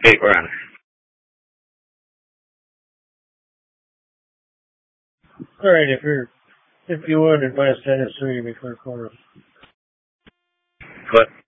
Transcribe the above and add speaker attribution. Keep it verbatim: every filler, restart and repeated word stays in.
Speaker 1: Okay, we're on.
Speaker 2: All right, if you're, if you would, advise Dennis three before quarter.
Speaker 1: What?